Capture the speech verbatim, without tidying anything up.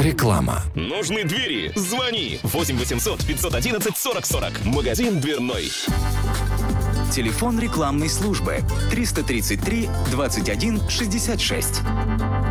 Реклама. Нужны двери? Звони восемь восемьсот пятьсот одиннадцать сорок сорок. Магазин дверной. Телефон рекламной службы триста тридцать три двадцать один шестьдесят шесть.